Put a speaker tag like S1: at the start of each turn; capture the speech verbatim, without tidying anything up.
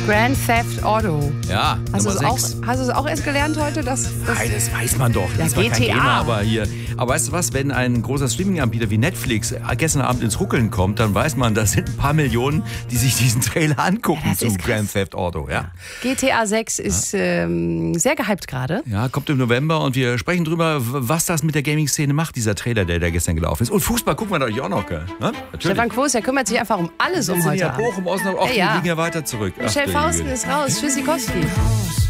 S1: Grand Theft Auto.
S2: Ja,
S1: Hast du
S2: Nummer
S1: es auch,
S2: sechs.
S1: hast du es auch erst gelernt heute? Dass, dass
S2: Nein, das weiß man doch.
S1: Ja,
S2: Das war
S1: G
S2: kein
S1: T A.
S2: Gamer, aber hier. Aber weißt du was, wenn ein großer Streaming-Anbieter wie Netflix gestern Abend ins Ruckeln kommt, dann weiß man, das sind ein paar Millionen, die sich diesen Trailer angucken
S1: Ja, das
S2: zu
S1: ist krass.
S2: Grand Theft Auto. Ja.
S1: G T A sechs ist ähm, sehr gehypt gerade.
S2: ja, kommt im November und wir sprechen drüber, was das mit der Gaming-Szene macht, dieser Trailer, der da gestern gelaufen ist. Und Fußball gucken wir natürlich auch noch, gell? Ne? Natürlich.
S1: Stefan Quos, der kümmert sich einfach um alles um
S2: Wir sind
S1: heute
S2: ja
S1: Abend.
S2: Bochum, Osnabrück, ach,
S1: Ja,
S2: die
S1: ja.
S2: liegen ja weiter zurück. Ach,
S1: Michel
S2: du
S1: Fausten
S2: Güte.
S1: ist raus. Tschüssikowski.